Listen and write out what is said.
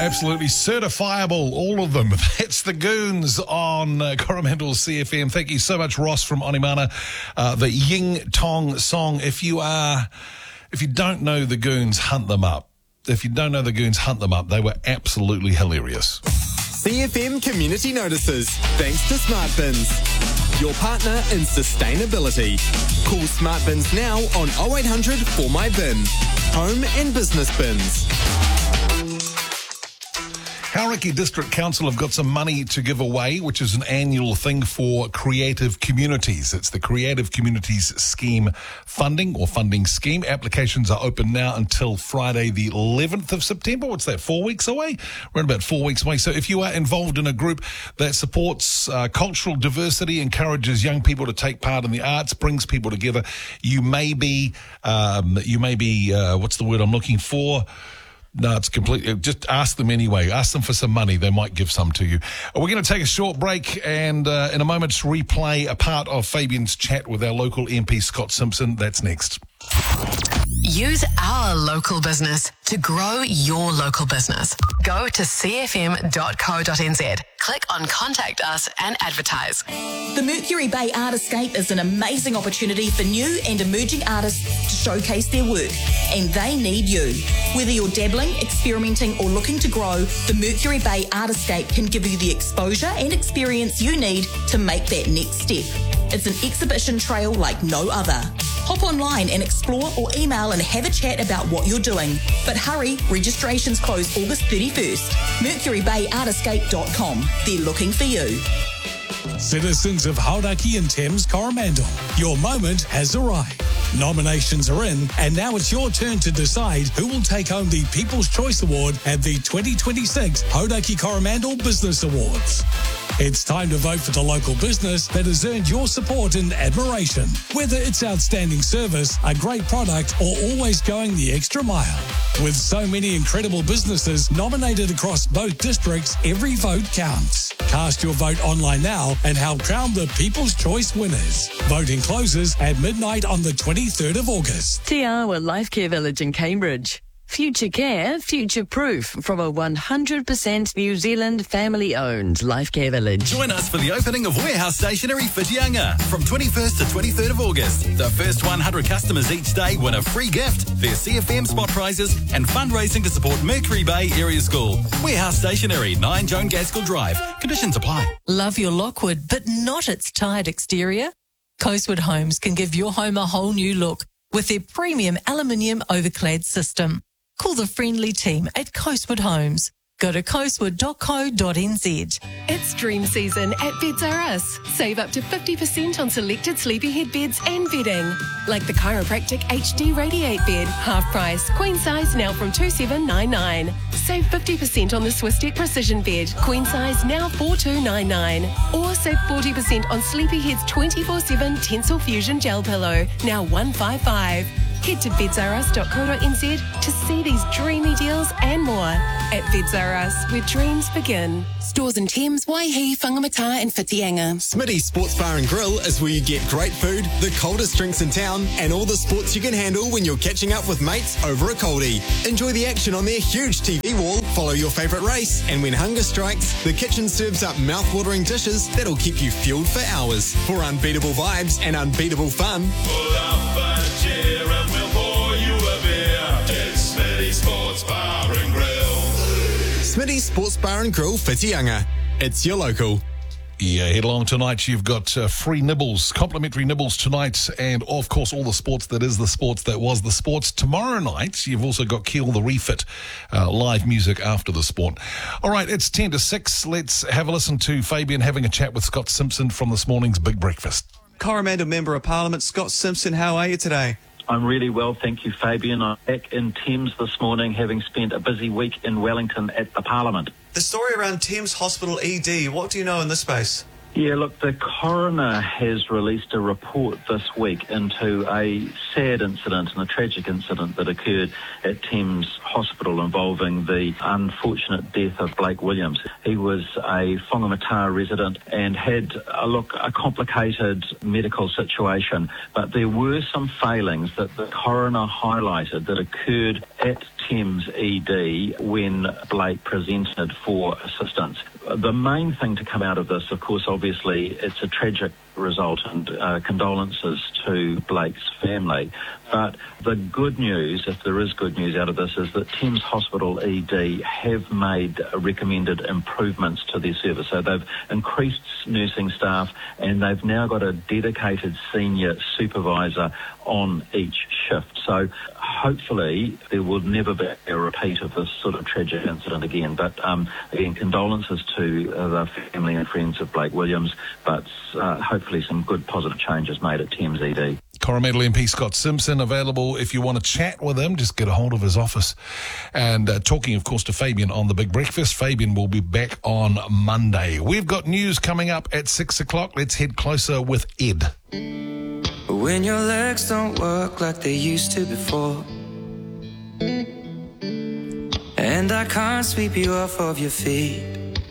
Absolutely certifiable, all of them. That's the Goons on Coromandel CFM. Thank you so much, Ross from Onimana. The Ying Tong song. If you don't know the Goons, hunt them up. If you don't know the Goons, hunt them up. They were absolutely hilarious. CFM Community Notices, thanks to Smart Bins, your partner in sustainability. Call Smart Bins now on 0800 for my bin. Home and business bins. Hauraki District Council have got some money to give away, which is an annual thing for creative communities. It's the Creative Communities Scheme funding scheme. Applications are open now until Friday the 11th of September. What's that, 4 weeks away? We're about 4 weeks away. So if you are involved in a group that supports cultural diversity, encourages young people to take part in the arts, brings people together, you may be what's the word I'm looking for? No, it's completely. Just ask them anyway. Ask them for some money. They might give some to you. We're going to take a short break and in a moment replay a part of Fabian's chat with our local MP, Scott Simpson. That's next. Use our local business to grow your local business. Go to cfm.co.nz. Click on Contact Us and advertise. The Mercury Bay Artiscape is an amazing opportunity for new and emerging artists to showcase their work, and they need you. Whether you're dabbling, experimenting, or looking to grow, the Mercury Bay Artiscape can give you the exposure and experience you need to make that next step. It's an exhibition trail like no other. Hop online and explore, or email and have a chat about what you're doing. But hurry, registrations close August 31st. MercuryBayArtiscape.com. They're looking for you. Citizens of Hauraki and Thames Coromandel, your moment has arrived. Nominations are in, and now it's your turn to decide who will take home the People's Choice Award at the 2026 Hauraki Coromandel Business Awards. It's time to vote for the local business that has earned your support and admiration. Whether it's outstanding service, a great product, or always going the extra mile. With so many incredible businesses nominated across both districts, every vote counts. Cast your vote online now and help crown the People's Choice winners. Voting closes at midnight on the 23rd of August. Te Awa Life Care Village in Cambridge. Future care, future proof from a 100% New Zealand family-owned life care village. Join us for the opening of Warehouse Stationery Whitianga from 21st to 23rd of August. The first 100 customers each day win a free gift, their CFM spot prizes, and fundraising to support Mercury Bay Area School. Warehouse Stationery, 9 Joan Gaskell Drive. Conditions apply. Love your Lockwood, but not its tired exterior? Coastwood Homes can give your home a whole new look with their premium aluminium overclad system. Call the friendly team at Coastwood Homes. Go to coastwood.co.nz. It's dream season at Beds R Us. Save up to 50% on selected sleepyhead beds and bedding. Like the Chiropractic HD Radiate bed, half price, queen size now from $2,799. Save 50% on the Swisstech Precision bed, queen size now $4,299. Or save 40% on Sleepyhead's 24/7 Tensile Fusion gel pillow, now $155. Head to bedsrus.co.nz to see these dreamy deals and more. At Beds R Us, where dreams begin. Stores in Thames, Waihi, Whangamata and Whitianga. Smitty's Sports Bar and Grill is where you get great food, the coldest drinks in town, and all the sports you can handle when you're catching up with mates over a coldie. Enjoy the action on their huge TV wall, follow your favourite race, and when hunger strikes, the kitchen serves up mouth-watering dishes that'll keep you fueled for hours. For unbeatable vibes and unbeatable fun, pull up a chair and we'll pour you a beer. It's Smitty's Sports Bar and Grill. Smitty's Sports Bar and Grill, Whitianga. It's your local. Yeah, head along tonight. You've got free nibbles, complimentary nibbles tonight, and of course all the sports that is the sports that was the sports. Tomorrow night, you've also got Keel the Refit, live music after the sport. All right, it's 10 to 6. Let's have a listen to Fabian having a chat with Scott Simpson from this morning's Big Breakfast. Coromandel Member of Parliament, Scott Simpson, how are you today? I'm really well, thank you, Fabian. I'm back in Thames this morning, having spent a busy week in Wellington at the Parliament. The story around Thames Hospital ED, what do you know in this space? Yeah, look, the coroner has released a report this week into a sad incident and a tragic incident that occurred at Thames Hospital involving the unfortunate death of Blake Williams. He was a Whangamata resident and had a complicated medical situation, but there were some failings that the coroner highlighted that occurred at Thames ED when Blake presented for assistance. The main thing to come out of this, of course, obviously, it's a tragic result, and condolences to Blake's family. But the good news, if there is good news out of this, is that Thames Hospital ED have made recommended improvements to their service. So they've increased nursing staff, and they've now got a dedicated senior supervisor on each shift. So hopefully there will never be a repeat of this sort of tragic incident again. But again, condolences to the family and friends of Blake Williams, but hopefully some good positive changes made at Thames ED. Coromandel MP Scott Simpson available if you want to chat with him. Just get a hold of his office. And talking, of course, to Fabian on The Big Breakfast. Fabian will be back on Monday. We've got news coming up at 6 o'clock. Let's head closer with Ed. When your legs don't work like they used to before, and I can't sweep you off of your feet,